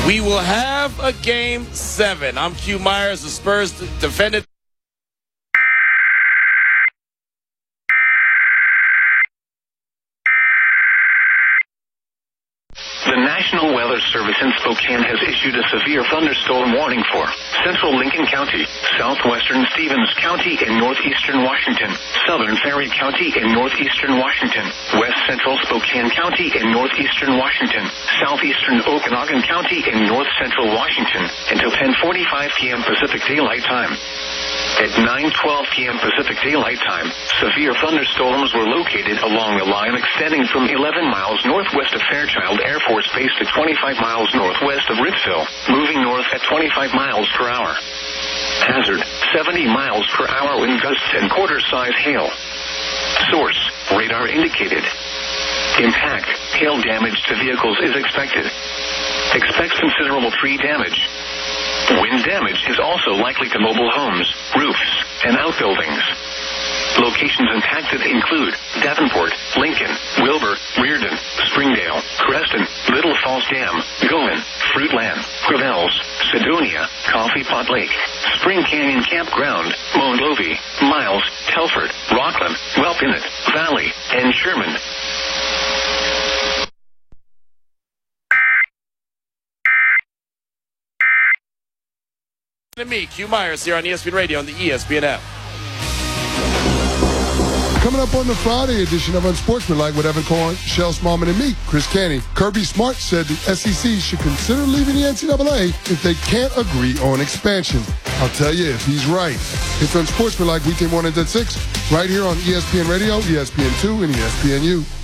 We will have a Game 7. I'm Q Myers, the Spurs defendant. The National Weather Service in Spokane has issued a severe thunderstorm warning for central Lincoln County, southwestern Stevens County in northeastern Washington, southern Ferry County in northeastern Washington, west central Spokane County in northeastern Washington, southeastern Okanagan County in north central Washington until 10:45 p.m. Pacific Daylight Time. At 9:12 p.m. Pacific Daylight Time, severe thunderstorms were located along the line extending from 11 miles northwest of Fairchild Air Force Base to 25 miles northwest of Ritzville, moving north at 25 miles per hour. Hazard, 70 miles per hour wind gusts and quarter-size hail. Source, radar indicated. Impact, hail damage to vehicles is expected. Expect considerable tree damage. Wind damage is also likely to mobile homes, roofs, and outbuildings. Locations impacted include Davenport, Lincoln, Wilbur, Reardon, Springdale, Creston, Little Falls Dam, Goen, Fruitland, Gravells, Sedonia, Coffee Pot Lake, Spring Canyon Campground, Monlovey, Miles, Telford, Rockland, Wellpinnet, Valley, and Sherman. And me, Q Myers, here on ESPN Radio and the ESPN app. Coming up on the Friday edition of Unsportsmanlike with Evan Korn, Shell Smallman, and me, Chris Canty. Kirby Smart said the SEC should consider leaving the NCAA if they can't agree on expansion. I'll tell you if he's right. It's Unsportsmanlike weekday mornings at 6, right here on ESPN Radio, ESPN2, and ESPNU.